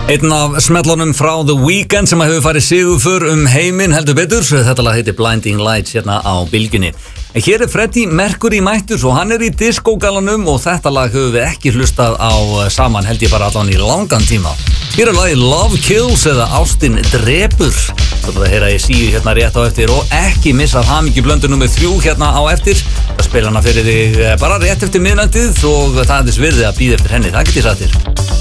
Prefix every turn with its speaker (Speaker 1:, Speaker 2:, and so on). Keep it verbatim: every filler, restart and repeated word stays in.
Speaker 1: Einn af smellunum frá The Weeknd sem hefur farið sigurför um heiminn heldur betur. Þetta lag heitir Blinding Lights hérna á bylgjunni. En hér er Freddie Mercury mættur og hann er í diskógalanum og þetta lag höfum við ekki hlustað á saman held ég bara allan í langan tíma. Hér er lagið Love Kills eða Ástin drepur. Þú þarf að heyra í síu hérna rétt á eftir og ekki missa hamingju blöndu númer þrjú hérna á eftir. Það spila hana fyrir þig bara rétt eftir miðnættið og það er þess virði að bíða eftir henni. Það get ég sagt þér.